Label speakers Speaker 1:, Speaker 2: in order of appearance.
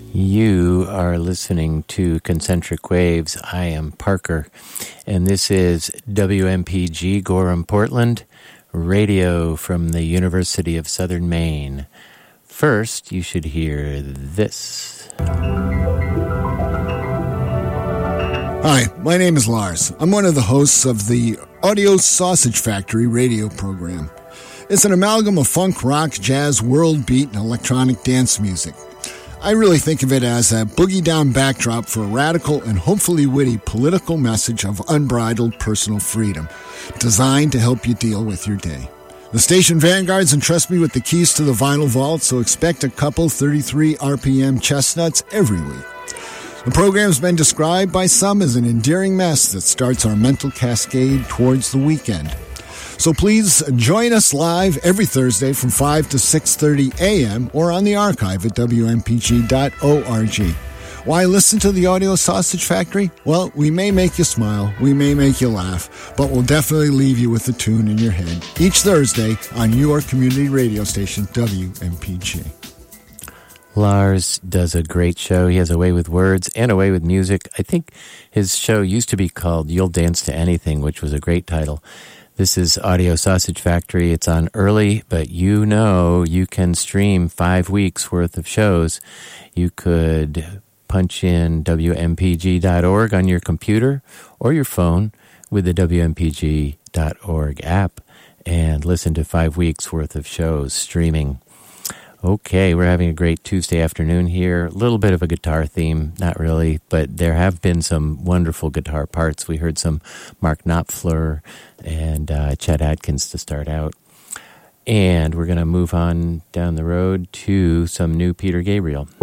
Speaker 1: You are listening to Concentric Waves. I am Parker, and this is WMPG Gorham, Portland, radio from the University of Southern Maine. First, you should hear this.
Speaker 2: Hi, my name is Lars. I'm one of the hosts of the Audio Sausage Factory radio program. It's an amalgam of funk, rock, jazz, world beat, and electronic dance music. I really think of it as a boogie-down backdrop for a radical and hopefully witty political message of unbridled personal freedom, designed to help you deal with your day. The station vanguards entrust me with the keys to the vinyl vault, so expect a couple 33 RPM chestnuts every week. The program's been described by some as an endearing mess that starts our mental cascade towards the weekend. So please join us live every Thursday from 5 to 6:30 a.m. or on the archive at WMPG.org. Why listen to the Audio Sausage Factory? Well, we may make you smile, we may make you laugh, but we'll definitely leave you with a tune in your head each Thursday on your community radio station, WMPG.
Speaker 1: Lars does a great show. He has a way with words and a way with music. I think his show used to be called You'll Dance to Anything, which was a great title. This is Audio Sausage Factory. It's on early, but you know you can stream 5 weeks worth of shows. You could punch in WMPG.org on your computer or your phone with the WMPG.org app and listen to 5 weeks worth of shows streaming. Okay, we're having a great Tuesday afternoon here. A little bit of a guitar theme, not really, but there have been some wonderful guitar parts. We heard some Mark Knopfler and Chet Atkins to start out. And we're going to move on down the road to some new Peter Gabriel.